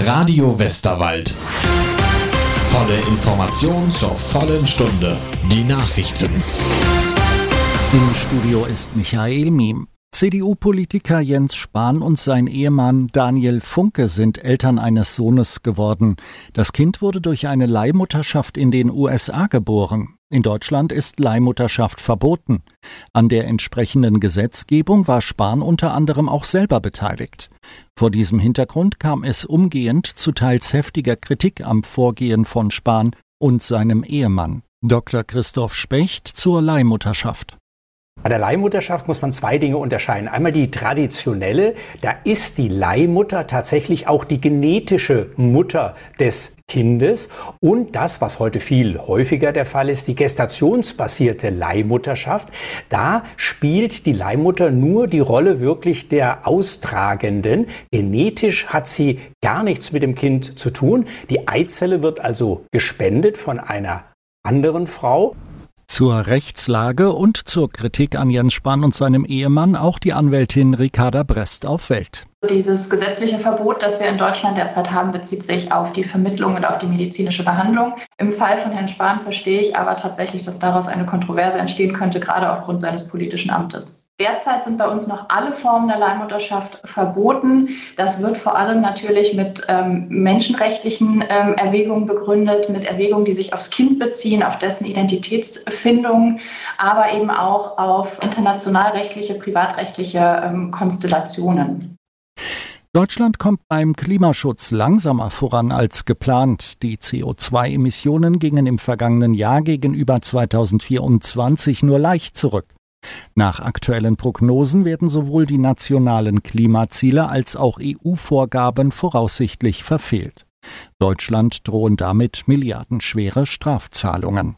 Radio Westerwald. Volle Information zur vollen Stunde. Die Nachrichten. Im Studio ist Michael Miem. CDU-Politiker Jens Spahn und sein Ehemann Daniel Funke sind Eltern eines Sohnes geworden. Das Kind wurde durch eine Leihmutterschaft in den USA geboren. In Deutschland ist Leihmutterschaft verboten. An der entsprechenden Gesetzgebung war Spahn unter anderem auch selber beteiligt. Vor diesem Hintergrund kam es umgehend zu teils heftiger Kritik am Vorgehen von Spahn und seinem Ehemann. Dr. Christoph Specht zur Leihmutterschaft. Bei der Leihmutterschaft muss man zwei Dinge unterscheiden. Einmal die traditionelle, da ist die Leihmutter tatsächlich auch die genetische Mutter des Kindes. Und das, was heute viel häufiger der Fall ist, die gestationsbasierte Leihmutterschaft. Da spielt die Leihmutter nur die Rolle wirklich der Austragenden. Genetisch hat sie gar nichts mit dem Kind zu tun. Die Eizelle wird also gespendet von einer anderen Frau. Zur Rechtslage und zur Kritik an Jens Spahn und seinem Ehemann auch die Anwältin Ricarda Brest auf Welt. Dieses gesetzliche Verbot, das wir in Deutschland derzeit haben, bezieht sich auf die Vermittlung und auf die medizinische Behandlung. Im Fall von Herrn Spahn verstehe ich aber tatsächlich, dass daraus eine Kontroverse entstehen könnte, gerade aufgrund seines politischen Amtes. Derzeit sind bei uns noch alle Formen der Leihmutterschaft verboten. Das wird vor allem natürlich mit menschenrechtlichen Erwägungen begründet, mit Erwägungen, die sich aufs Kind beziehen, auf dessen Identitätsfindung, aber eben auch auf internationalrechtliche, privatrechtliche Konstellationen. Deutschland kommt beim Klimaschutz langsamer voran als geplant. Die CO2-Emissionen gingen im vergangenen Jahr gegenüber 2024 nur leicht zurück. Nach aktuellen Prognosen werden sowohl die nationalen Klimaziele als auch EU-Vorgaben voraussichtlich verfehlt. Deutschland drohen damit milliardenschwere Strafzahlungen.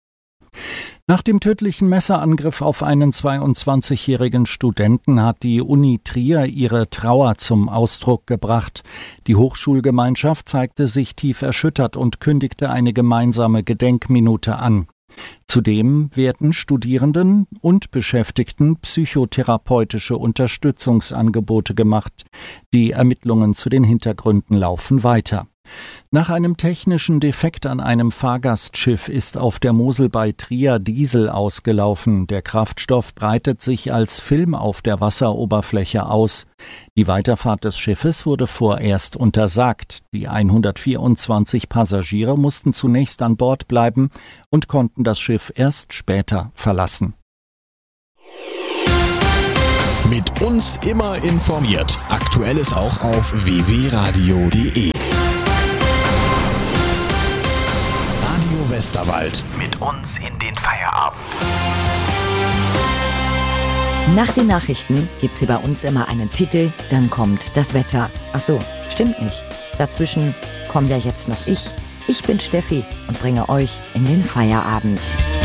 Nach dem tödlichen Messerangriff auf einen 22-jährigen Studenten hat die Uni Trier ihre Trauer zum Ausdruck gebracht. Die Hochschulgemeinschaft zeigte sich tief erschüttert und kündigte eine gemeinsame Gedenkminute an. Zudem werden Studierenden und Beschäftigten psychotherapeutische Unterstützungsangebote gemacht. Die Ermittlungen zu den Hintergründen laufen weiter. Nach einem technischen Defekt an einem Fahrgastschiff ist auf der Mosel bei Trier Diesel ausgelaufen. Der Kraftstoff breitet sich als Film auf der Wasseroberfläche aus. Die Weiterfahrt des Schiffes wurde vorerst untersagt. Die 124 Passagiere mussten zunächst an Bord bleiben und konnten das Schiff erst später verlassen. Mit uns immer informiert. Aktuelles auch auf www.radio.de. Radio Westerwald. Mit uns in den Feierabend. Nach den Nachrichten gibt's hier bei uns immer einen Titel, dann kommt das Wetter. Ach so, stimmt nicht. Dazwischen kommen ja jetzt noch ich. Ich bin Steffi und bringe euch in den Feierabend.